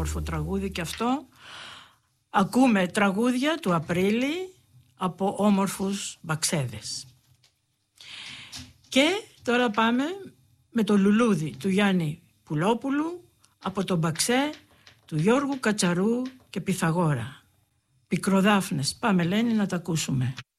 όμορφο τραγούδι και αυτό. Ακούμε τραγούδια του Απρίλη από όμορφους μπαξέδες. Και τώρα πάμε με το λουλούδι του Γιάννη Πουλόπουλου από τον μπαξέ του Γιώργου Κατσαρού και Πυθαγόρα. Πικροδάφνες. Πάμε, Λένη, να τα ακούσουμε.